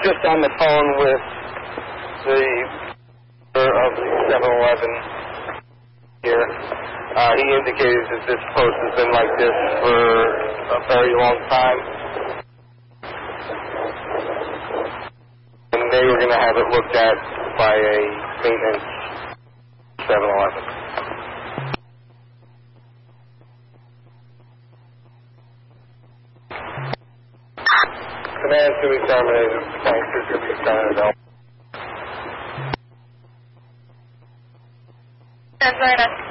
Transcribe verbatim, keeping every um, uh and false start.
just on the phone with the owner of the seven eleven here. Uh, he indicated that this post has been like this for a very long time. And they were going to have it looked at by a maintenance seven eleven. Command to be terminated. Thanks for to be terminated. That's right.